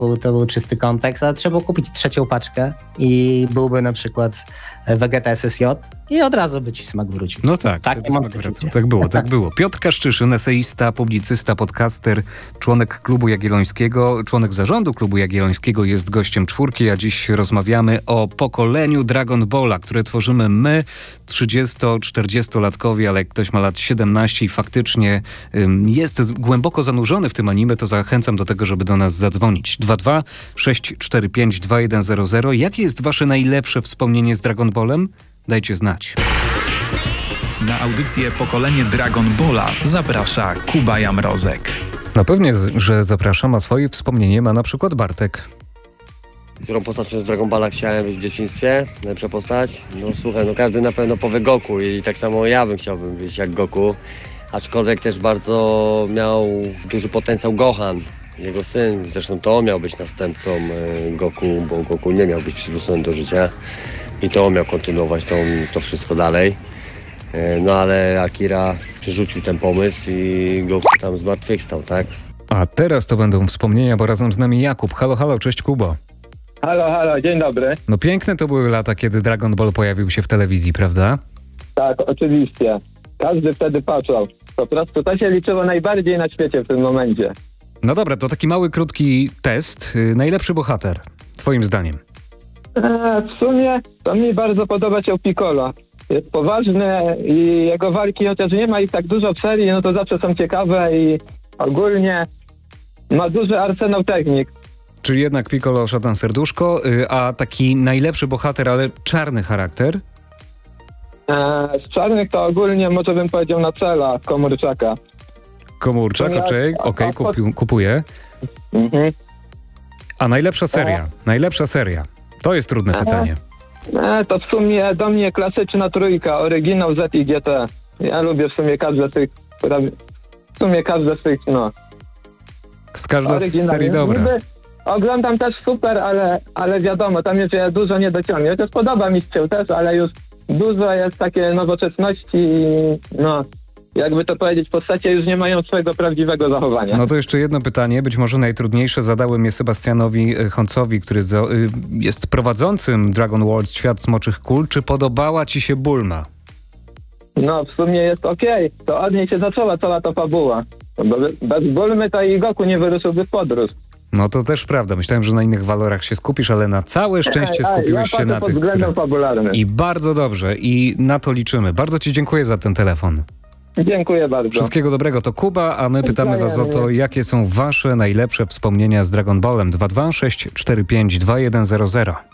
to był czysty kontekst, ale trzeba było kupić trzecią paczkę i byłby na przykład Vegeta SSJ i od razu by ci smak wrócił. No tak, tak było. Piotr Kaszczyszyn, eseista, publicysta, podcaster, członek Klubu Jagiellońskiego, członek zarządu Klubu Jagiellońskiego jest gościem Czwórki, a dziś rozmawiamy o pokoleniu Dragon Balla, które tworzymy my, 30-40-latkowie, ale jak ktoś ma lat 17 i faktycznie jest głęboko zanurzony w tym anime, to zachęcam do tego, żeby do nas zadzwonić. 22 645 2100. Jakie jest wasze najlepsze wspomnienie z Dragon Ballem? Dajcie znać. Na audycję Pokolenie Dragon Balla zaprasza Kuba Jamrozek. No pewnie, że zapraszam, a swoje wspomnienie ma na przykład Bartek. Którą postacią z Dragon Balla chciałem być w dzieciństwie? Najlepsza postać? No słuchaj, każdy na pewno powie Goku i tak samo ja chciałbym być jak Goku. Aczkolwiek też bardzo miał duży potencjał Gohan, jego syn. Zresztą to on miał być następcą Goku, bo Goku nie miał być przywrócony do życia. I to on miał kontynuować to wszystko dalej. No ale Akira przerzucił ten pomysł i Goku tam zmartwychwstał, tak? A teraz to będą wspomnienia, bo razem z nami Jakub. Halo, halo, cześć Kubo. Halo, dzień dobry. No piękne to były lata, kiedy Dragon Ball pojawił się w telewizji, prawda? Tak, oczywiście. Każdy wtedy patrzał. Po prostu to się liczyło najbardziej na świecie w tym momencie. No dobra, to taki mały, krótki test. Najlepszy bohater, twoim zdaniem? W sumie to mi bardzo podoba się Piccolo. Jest poważny i jego walki, chociaż nie ma ich tak dużo w serii, no to zawsze są ciekawe i ogólnie ma duży arsenał technik. Czyli jednak Piccolo, szatan serduszko, a taki najlepszy bohater, ale czarny charakter? Z czarnych to ogólnie może bym powiedział na Cela, Komórczaka. Komórczak, okej, kupuję. Mhm. A najlepsza seria? Najlepsza seria? To jest trudne pytanie. To w sumie do mnie klasyczna trójka, oryginał Z i GT. Ja lubię w sumie każde z tych, no. Z każdej z serii dobra. Oglądam też super, ale wiadomo, tam jeszcze dużo nie dociągnie. Chociaż podoba mi się też, ale już dużo jest takie nowoczesności i no, jakby to powiedzieć, postacie już nie mają swojego prawdziwego zachowania. No to jeszcze jedno pytanie, być może najtrudniejsze. Zadałem je Sebastianowi Honcowi, który jest prowadzącym Dragon World Świat Smoczych Kul. Czy podobała ci się Bulma? No w sumie jest okej. To od niej się zaczęła cała ta fabuła. Bo bez Bulmy to i Goku nie wyruszyłby w podróż. No to też prawda. Myślałem, że na innych walorach się skupisz, ale na całe szczęście skupiłeś się na tych, fabularnym. I bardzo dobrze. I na to liczymy. Bardzo ci dziękuję za ten telefon. Dziękuję bardzo. Wszystkiego dobrego, to Kuba, a my pytamy was o to, jakie są wasze najlepsze wspomnienia z Dragon Ballem. 22 645 2100.